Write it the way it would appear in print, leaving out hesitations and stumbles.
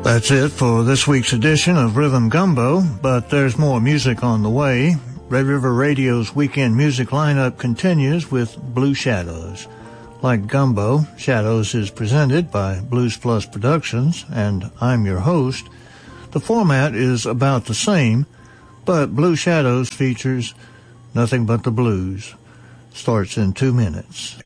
That's it for this week's edition of Rhythm Gumbo, but there's more music on the way. Red River Radio's weekend music lineup continues with Blue Shadows. Like Gumbo, Shadows is presented by Blues Plus Productions, and I'm your host. The format is about the same, but Blue Shadows features nothing but the blues. Starts in 2 minutes.